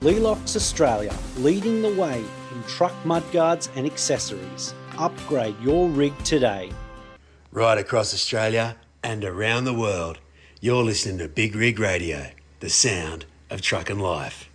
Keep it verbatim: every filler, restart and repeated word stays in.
Lelox Australia, leading the way in truck mudguards and accessories. Upgrade your rig today. Right across Australia and around the world, you're listening to Big Rig Radio, the sound of truck and life.